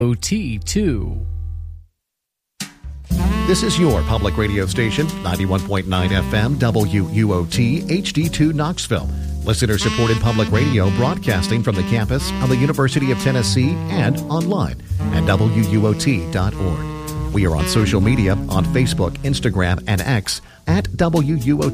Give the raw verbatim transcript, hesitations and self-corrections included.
O T two. This is your public radio station, ninety-one point nine F M, W U O T, H D two Knoxville. Listener-supported public radio broadcasting from the campus of the University of Tennessee and online at W U O T dot org. We are on social media on Facebook, Instagram, and X at W U O T.